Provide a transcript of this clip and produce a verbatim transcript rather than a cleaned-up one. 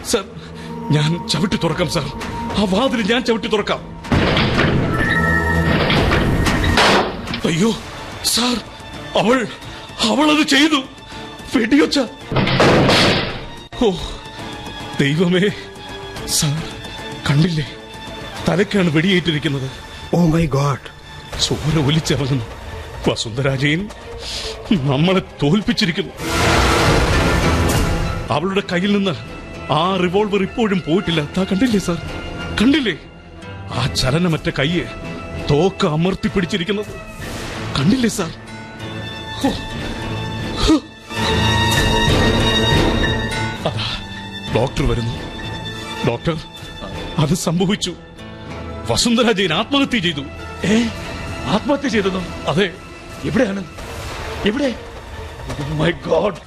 Sir, ഞാൻ ചവിട്ടി തുറക്കാം സർ. ആ വാതിൽ ഞാൻ ചവിട്ടി തുറക്കാം. അയ്യോ സാർ, അവൾ അവളത് ചെയ്തു. വെടിയൊച്ച. ഓ ദൈവമേ, സാർ കണ്ടില്ലേ, തലക്കാണ് വെടിയേറ്റിരിക്കുന്നത്. Oh my God. ചോര ഒലിച്ചിറങ്ങുന്നു. വസുന്ധരാജയൻ നമ്മളെ തോൽപ്പിച്ചിരിക്കുന്നു. അവളുടെ കയ്യിൽ നിന്ന് ആ റിവോൾവർ ഇപ്പോഴും പോയിട്ടില്ല. താ കണ്ടില്ലേ സാർ, കണ്ടില്ലേ ആ ചലനമറ്റ കയ്യ് തോക്ക് അമർത്തി പിടിച്ചിരിക്കുന്നത്? കണ്ടില്ലേ സാർ? അതാ ഡോക്ടർ വരുന്നു. ഡോക്ടർ, അത് സംഭവിച്ചു. വസുന്ധരാജയൻ ആത്മഹത്യ ചെയ്തു. ഏ, ആത്മഹത്യ ചെയ്തതോ? അതെ. എവിടെയാണ്? എവിടെ? My God.